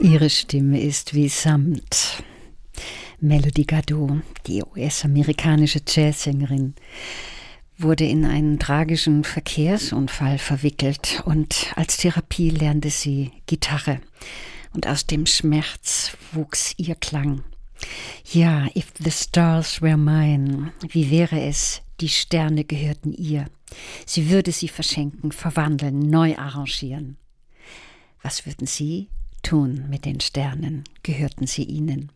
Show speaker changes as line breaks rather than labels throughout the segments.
Ihre Stimme ist wie Samt. Melody Gardot, die US-amerikanische Jazzsängerin, wurde in einen tragischen Verkehrsunfall verwickelt und als Therapie lernte sie Gitarre. Und aus dem Schmerz wuchs ihr Klang. Ja, if the stars were mine, wie wäre es, die Sterne gehörten ihr. Sie würde sie verschenken, verwandeln, neu arrangieren. Was würden Sie tun mit den Sternen? Gehörten sie Ihnen?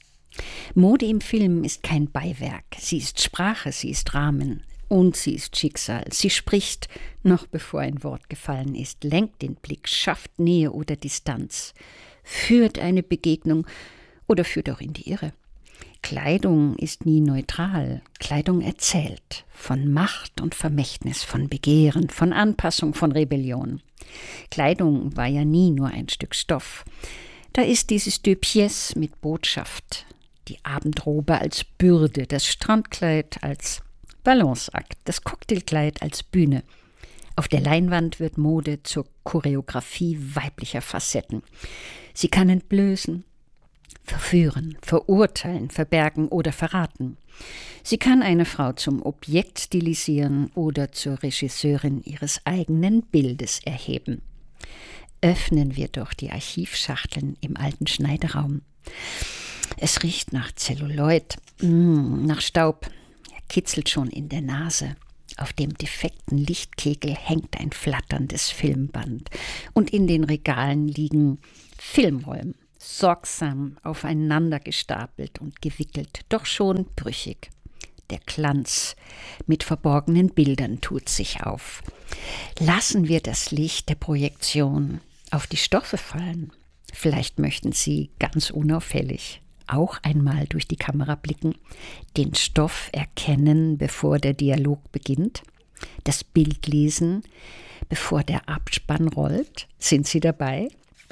Mode im Film ist kein Beiwerk. Sie ist Sprache, sie ist Rahmen und sie ist Schicksal. Sie spricht, noch bevor ein Wort gefallen ist, lenkt den Blick, schafft Nähe oder Distanz, führt eine Begegnung oder führt auch in die Irre. Kleidung ist nie neutral. Kleidung erzählt von Macht und Vermächtnis, von Begehren, von Anpassung, von Rebellion. Kleidung war ja nie nur ein Stück Stoff. Da ist dieses Deux Pièces mit Botschaft, die Abendrobe als Bürde, das Strandkleid als Balanceakt, das Cocktailkleid als Bühne. Auf der Leinwand wird Mode zur Choreografie weiblicher Facetten. Sie kann entblößen, verführen, verurteilen, verbergen oder verraten. Sie kann eine Frau zum Objekt stilisieren oder zur Regisseurin ihres eigenen Bildes erheben. Öffnen wir doch die Archivschachteln im alten Schneideraum. Es riecht nach Zelluloid, nach Staub. Er kitzelt schon in der Nase. Auf dem defekten Lichtkegel hängt ein flatterndes Filmband. Und in den Regalen liegen Filmrollen, sorgsam aufeinander gestapelt und gewickelt, doch schon brüchig. Der Glanz mit verborgenen Bildern tut sich auf. Lassen wir das Licht der Projektion auf die Stoffe fallen. Vielleicht möchten Sie ganz unauffällig auch einmal durch die Kamera blicken, den Stoff erkennen, bevor der Dialog beginnt, das Bild lesen, bevor der Abspann rollt. Sind Sie dabei?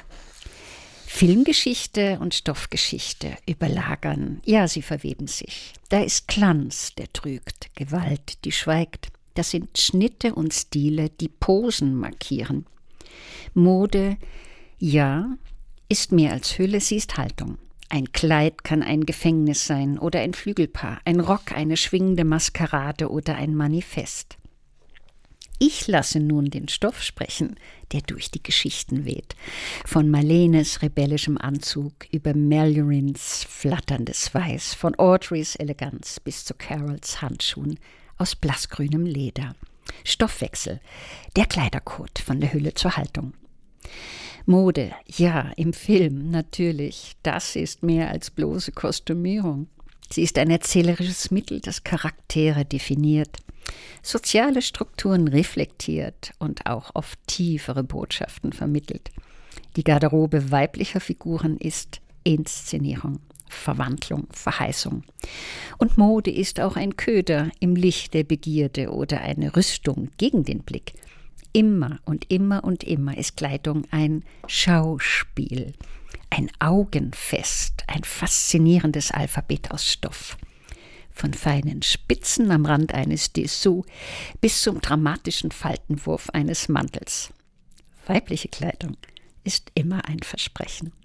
Filmgeschichte und Stoffgeschichte überlagern, ja, sie verweben sich. Da ist Glanz, der trügt, Gewalt, die schweigt. Das sind Schnitte und Stile, die Posen markieren. Mode, ja, ist mehr als Hülle, sie ist Haltung. Ein Kleid kann ein Gefängnis sein oder ein Flügelpaar, ein Rock, eine schwingende Maskerade oder ein Manifest. Ich lasse nun den Stoff sprechen, der durch die Geschichten weht. Von Marlenes rebellischem Anzug über Malorins flatterndes Weiß, von Audreys Eleganz bis zu Carols Handschuhen aus blassgrünem Leder. Stoffwechsel, der Kleidercode von der Hülle zur Haltung. Mode, ja, im Film, natürlich, das ist mehr als bloße Kostümierung. Sie ist ein erzählerisches Mittel, das Charaktere definiert, soziale Strukturen reflektiert und auch oft tiefere Botschaften vermittelt. Die Garderobe weiblicher Figuren ist Inszenierung, Verwandlung, Verheißung. Und Mode ist auch ein Köder im Licht der Begierde oder eine Rüstung gegen den Blick. Immer und immer und immer ist Kleidung ein Schauspiel, ein Augenfest, ein faszinierendes Alphabet aus Stoff. Von feinen Spitzen am Rand eines Dessous bis zum dramatischen Faltenwurf eines Mantels. Weibliche Kleidung ist immer ein Versprechen.